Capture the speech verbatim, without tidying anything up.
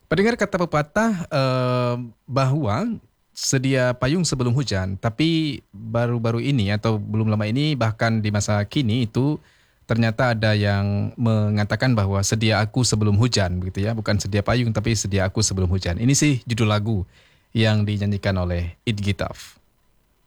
Pendengar kata pepatah eh, bahwa sedia payung sebelum hujan, tapi baru-baru ini atau belum lama ini bahkan di masa kini itu ternyata ada yang mengatakan bahwa sedia aku sebelum hujan begitu ya, bukan sedia payung tapi sedia aku sebelum hujan. Ini sih judul lagu yang dinyanyikan oleh It Gitaf.